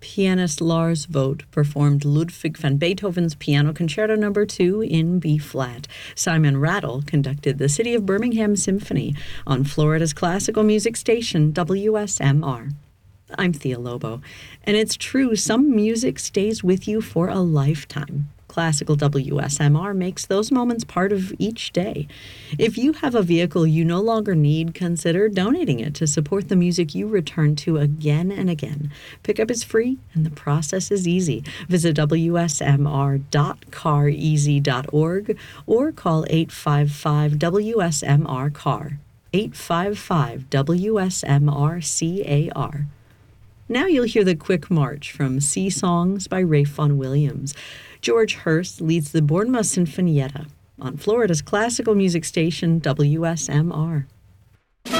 Pianist Lars Vogt performed Ludwig van Beethoven's Piano Concerto No. 2 in B-flat. Simon Rattle conducted the City of Birmingham Symphony on Florida's classical music station, WSMR. I'm Thea Lobo, and it's true, some music stays with you for a lifetime. Classical WSMR makes those moments part of each day. If you have a vehicle you no longer need, consider donating it to support the music you return to again and again. Pickup is free and the process is easy. Visit wsmr.careasy.org or call 855-WSMR-CAR. 855-WSMR-CAR. Now you'll hear the quick march from Sea Songs by Ralph Vaughan Williams. George Hurst leads the Bournemouth Sinfonietta on Florida's classical music station, WSMR.